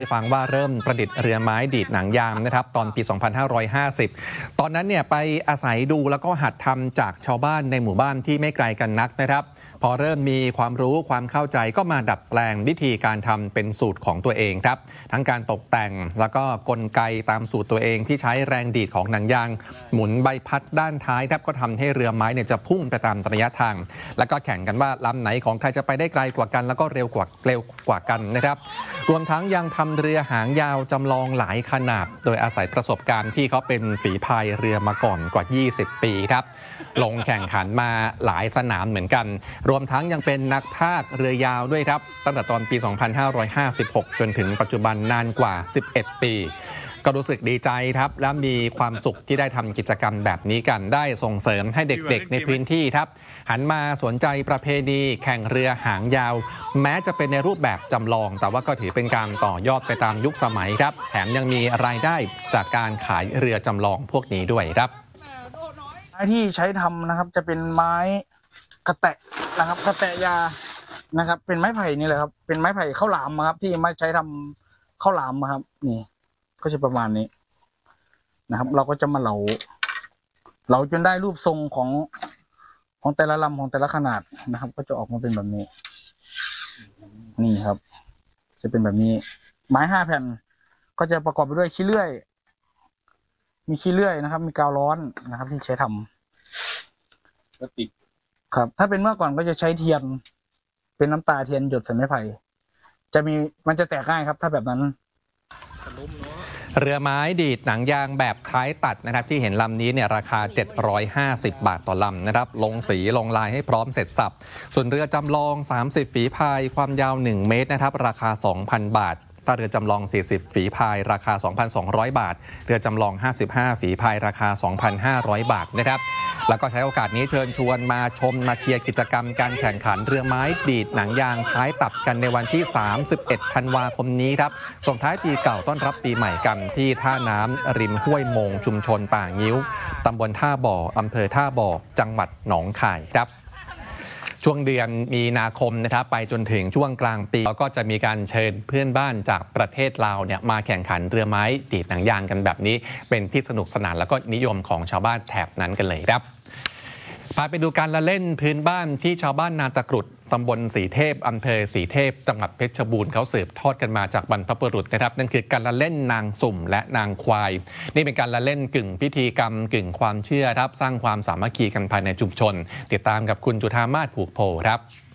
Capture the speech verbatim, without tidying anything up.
ฟังว่าเริ่มประดิษฐ์เรือไม้ดีดหนังยางนะครับตอนปี สองพันห้าร้อยห้าสิบ ตอนนั้นเนี่ยไปอาศัยดูแล้วก็หัดทำจากชาวบ้านในหมู่บ้านที่ไม่ไกลกันนักนะครับพอเริ่มมีความรู้ความเข้าใจก็มาดัดแปลงวิธีการทำเป็นสูตรของตัวเองครับทั้งการตกแต่งแล้วก็กลไกตามสูตรตัวเองที่ใช้แรงดีดของหนังยางหมุนใบพัดด้านท้ายครับก็ทำให้เรือไม้เนี่ยจะพุ่งไปตามระยะทางแล้วก็แข่งกันว่าลำไหนของใครจะไปได้ไกลกว่ากันแล้วก็เร็วกว่าเร็วกว่ากันนะครับรวมทั้งยังทำเรือหางยาวจำลองหลายขนาดโดยอาศัยประสบการณ์ที่เขาเป็นฝีพายเรือมาก่อนกว่ายี่สิบปีครับลงแข่งขันมาหลายสนามเหมือนกันรวมทั้งยังเป็นนักพากย์เรือยาวด้วยครับตั้งแต่ตอนปี สองพันห้าร้อยห้าสิบหก จนถึงปัจจุบันนานกว่าสิบเอ็ดปีก็รู้สึกดีใจครับและมีความสุขที่ได้ทำกิจกรรมแบบนี้กันได้ส่งเสริมให้เด็กๆในพื้นที่ครับหันมาสนใจประเพณีแข่งเรือหางยาวแม้จะเป็นในรูปแบบจำลองแต่ว่าก็ถือเป็นการต่อยอดไปตามยุคสมัยครับแถมยังมีรายได้จากการขายเรือจำลองพวกนี้ด้วยครับไม้ที่ใช้ทำนะครับจะเป็นไม้กระแตะนะครับกระแตะยานะครับเป็นไม้ไผ่นี่แหละครับเป็นไม้ไผ่ข้าวหลามครับที่ไม้ใช้ทำข้าวหลามครับนี่ก็จะประมาณนี้นะครับเราก็จะมาเหลาเหลาจนได้รูปทรงของของแต่ละลำของแต่ละขนาดนะครับก็จะออกมาเป็นแบบนี้นี่ครับจะเป็นแบบนี้ไม้ห้าแผ่นก็จะประกอบไปด้วยขี้เลื่อยมีขี้เลื่อยนะครับมีกาวร้อนนะครับที่ใช้ทำพลาสติกครับถ้าเป็นเมื่อก่อนก็จะใช้เทียนเป็นน้ำตาเทียนหยดใส่ไม้ไผ่จะมีมันจะแตกง่ายครับถ้าแบบนั้นเรือไม้ดีดหนังยางแบบท้ายตัดนะครับที่เห็นลำนี้เนี่ยราคาเจ็ดร้อยห้าสิบบาทต่อลำนะครับลงสีลงลายให้พร้อมเสร็จสับส่วนเรือจำลองสามสิบฝีพายความยาวหนึ่งเมตรนะครับราคา สองพัน บาทถ้าเรือจำลองสี่สิบฝีพายราคา สองพันสองร้อย บาทเรือจำลองห้าสิบห้าฝีพายราคา สองพันห้าร้อย บาทนะครับแล้วก็ใช้โอกาสนี้เชิญชวนมาชมมาเชียร์กิจกรรมการแข่งขันเรือไม้ดีดหนังยางท้ายตัดกันในวันที่สามสิบเอ็ดธันวาคมนี้ครับส่งท้ายปีเก่าต้อนรับปีใหม่กันที่ท่าน้ำริมห้วยมงชุมชนป่างิ้วตำบลท่าบ่ออำเภอท่าบ่อจังหวัดหนองคายครับช่วงเดือนมีนาคมนะครับไปจนถึงช่วงกลางปีก็จะมีการเชิญเพื่อนบ้านจากประเทศลาวเนี่ยมาแข่งขันเรือไม้ดีดหนังยางกันแบบนี้เป็นที่สนุกสนานแล้วก็นิยมของชาวบ้านแถบนั้นกันเลยครับพาไปดูการละเล่นพื้นบ้านที่ชาวบ้านนาตะกรุดตำบลสีเทพอำเภอสีเทพจังหวัดเพชรบูรณ์เขาสืบทอดกันมาจากบรรพบุรุษนะครับนั่นคือการละเล่นนางสุ่มและนางควายนี่เป็นการละเล่นกึ่งพิธีกรรมกึ่งความเชื่อครับสร้างความสามัคคีกันภายในชุมชนติดตามกับคุณจุฑามาศผูกโพครับ